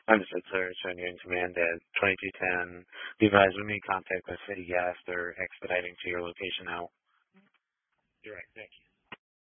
Understood, sir. Showing you in command at 2210. Be advised when we contact with City Gas, they're expediting to your location now. You're right. Thank you.